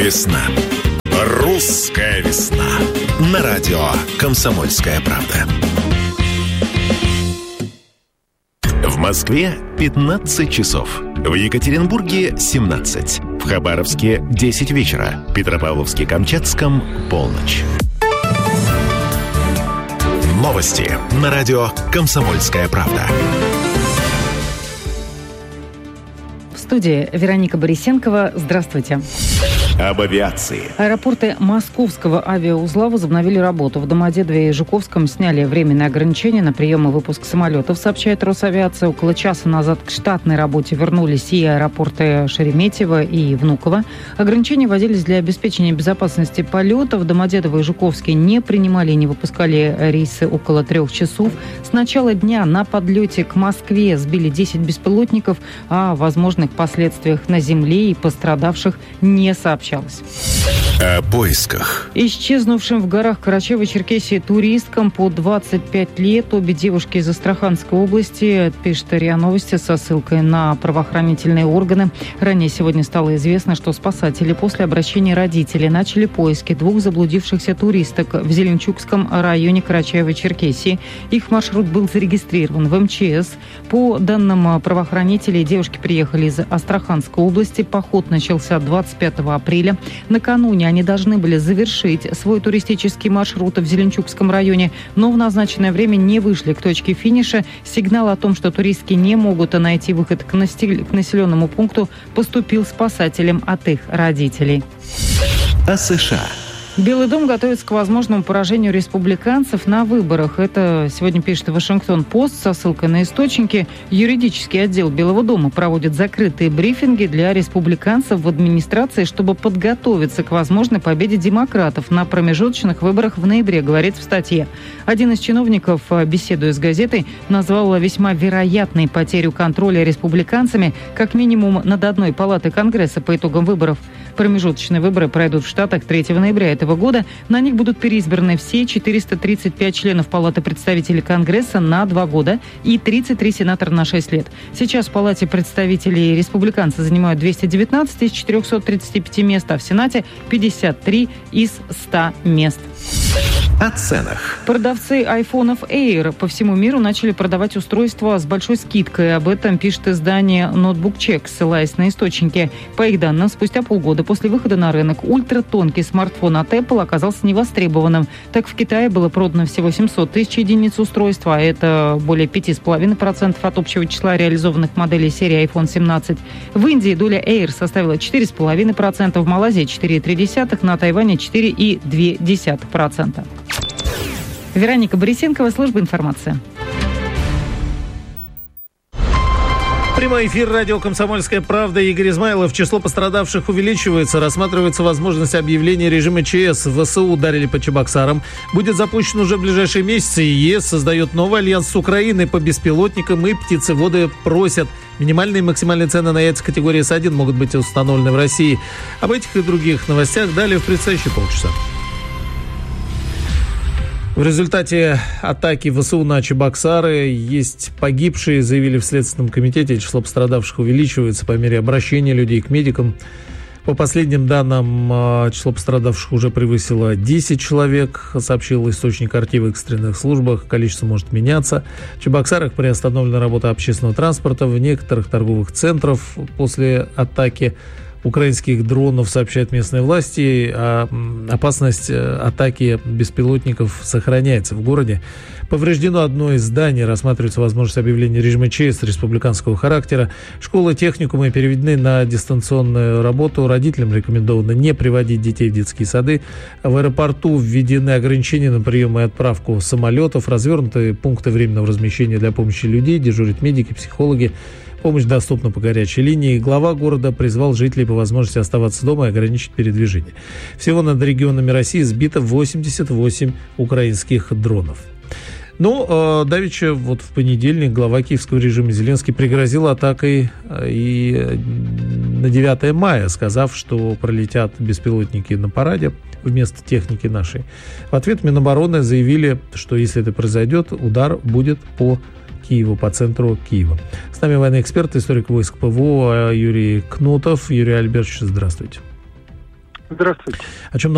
Весна. Русская весна. На радио «Комсомольская правда». В Москве 15 часов. В Екатеринбурге 17. В Хабаровске 10 вечера. Петропавловске-Камчатском полночь. Новости на радио «Комсомольская правда». В студии Вероника Борисенкова. Здравствуйте. Об авиации. Аэропорты Московского авиаузла возобновили работу. В Домодедове и Жуковском сняли временные ограничения на прием и выпуск самолетов, сообщает Росавиация. Около часа назад к штатной работе вернулись и аэропорты Шереметьево и Внуково. Ограничения вводились для обеспечения безопасности полетов. Домодедово и Жуковский не принимали и не выпускали рейсы около 3 часов. С начала дня на подлете к Москве сбили 10 беспилотников. О возможных последствиях на земле и пострадавших не сообщалось. О поисках. Исчезнувшим в горах Карачаево-Черкесии туристкам по 25 лет. Обе девушки из Астраханской области, пишет РИА Новости со ссылкой на правоохранительные органы. Ранее сегодня стало известно, что спасатели после обращения родителей начали поиски 2 заблудившихся туристок в Зеленчукском районе Карачаево-Черкесии. Их маршрут был зарегистрирован в МЧС. По данным правоохранителей, девушки приехали из Астраханской области. Поход начался 25 апреля. Накануне они должны были завершить свой туристический маршрут в Зеленчукском районе, но в назначенное время не вышли к точке финиша. Сигнал о том, что туристки не могут найти выход к населенному пункту, поступил спасателям от их родителей. О США. Белый дом готовится к возможному поражению республиканцев на выборах. Это сегодня пишет Вашингтон-Пост со ссылкой на источники. Юридический отдел Белого дома проводит закрытые брифинги для республиканцев в администрации, чтобы подготовиться к возможной победе демократов на промежуточных выборах в ноябре, говорится в статье. Один из чиновников, беседуя с газетой, назвал весьма вероятной потерю контроля республиканцами как минимум над одной палатой Конгресса по итогам выборов. Промежуточные выборы пройдут в Штатах 3 ноября этого года. На них будут переизбраны все 435 членов Палаты представителей Конгресса на 2 года и 33 сенатора на 6 лет. Сейчас в Палате представителей республиканцы занимают 219 из 435 мест, а в Сенате 53 из 100 мест. О ценах. Продавцы айфонов Air по всему миру начали продавать устройства с большой скидкой. Об этом пишет издание Notebook Check, ссылаясь на источники. По их данным, спустя полгода после выхода на рынок ультратонкий смартфон от Apple оказался невостребованным. Так в Китае было продано всего 700 тысяч единиц устройства, а это более 5,5% от общего числа реализованных моделей серии iPhone 17. В Индии доля Air составила 4,5%, в Малайзии 4,3%, на Тайване 4,2%. Вероника Борисенкова, служба информации. Прямой эфир радио «Комсомольская правда». Игорь Измайлов. Число пострадавших увеличивается. Рассматривается возможность объявления режима ЧС. ВСУ ударили по Чебоксарам. Будет запущен уже в ближайшие месяцы. ЕС создает новый альянс с Украиной по беспилотникам. И птицеводы просят. Минимальные и максимальные цены на яйца категории С1 могут быть установлены в России. Об этих и других новостях далее в предстоящие полчаса. В результате атаки ВСУ на Чебоксары есть погибшие, заявили в Следственном комитете. Число пострадавших увеличивается по мере обращения людей к медикам. По последним данным, число пострадавших уже превысило 10 человек, сообщил источник архива экстренных службах. Количество может меняться. В Чебоксарах приостановлена работа общественного транспорта. В некоторых торговых центрах после атаки украинских дронов, сообщают местные власти, опасность атаки беспилотников сохраняется в городе. Повреждено одно из зданий, рассматривается возможность объявления режима ЧС республиканского характера. Школы, техникумы переведены на дистанционную работу. Родителям рекомендовано не приводить детей в детские сады. В аэропорту введены ограничения на прием и отправку самолетов, развернуты пункты временного размещения для помощи людей, дежурят медики, психологи. Помощь доступна по горячей линии. Глава города призвал жителей по возможности оставаться дома и ограничить передвижение. Всего над регионами России сбито 88 украинских дронов. Давеча, в понедельник, глава киевского режима Зеленский пригрозил атакой и на 9 мая, сказав, что пролетят беспилотники на параде вместо техники нашей. В ответ Минобороны заявили, что если это произойдет, удар будет по Киеву, по центру Киева. С нами военный эксперт, историк войск ПВО Юрий Кнутов. Юрий Альбертович, здравствуйте. Здравствуйте. О чем